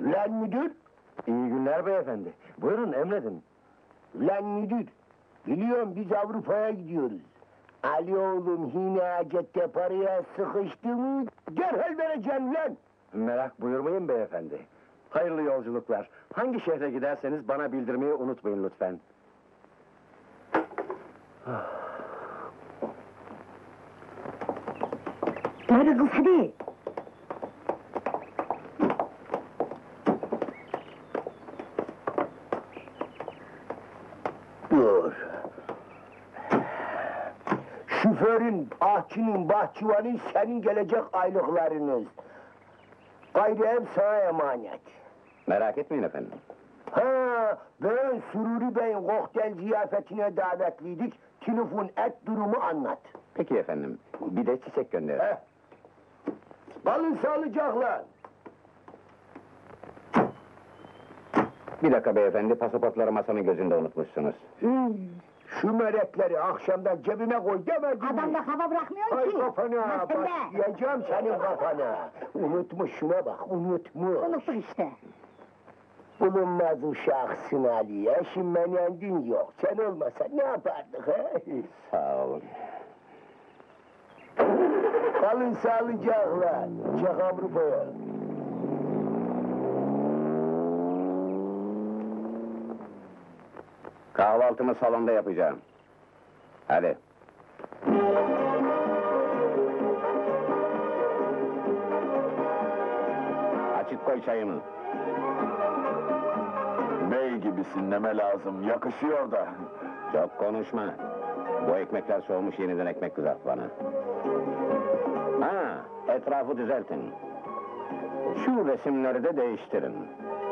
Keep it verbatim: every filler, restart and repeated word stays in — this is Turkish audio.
Lan müdür, İyi günler beyefendi. Buyurun emredin. lan müdür. Biliyorum biz Avrupa'ya gidiyoruz. Ali oğlum yine hacette paraya sıkıştı mı derhal vereceğim lan. Merak buyurmayın beyefendi. Hayırlı yolculuklar. Hangi şehre giderseniz bana bildirmeyi unutmayın lütfen. Hadi kız hadi. Dur. Şoförün, ahçının, bahçıvanın senin gelecek aylıklarınız. Gayrı ev sana emanet. Merak etmeyin efendim. Ha, ben Sururi Bey'in kokteyl ziyafetine davetliydik. Telefon et, durumu anlat. Peki efendim. Bir de çiçek gönderin. Heh. Kalın sağlıcakla. Bir dakika beyefendi, pasaportları masanın gözünde unutmuşsunuz. Hmm, şu melekleri akşamdan cebime koy demedim mi? Adam da kafa bırakmıyor Ay ki. kafana, Mesele. başlayacağım senin kafana. Unutmuş, şuna bak, unutmuş. Unuttuk işte. Bulunmaz uşaksın Ali, eşin menendin yok. Sen olmasa ne yapardık he? Sağ olun. Kalın sağlıcakla, çak Avrupa'ya. Kahvaltımı salonda yapacağım. Hadi. Açık koy çayımı. Bey gibisin deme lazım, yakışıyor da. Çok konuşma. Bu ekmekler soğumuş, yeniden ekmek kızart bana. Ha, etrafı düzeltin. Şu resimleri de değiştirin.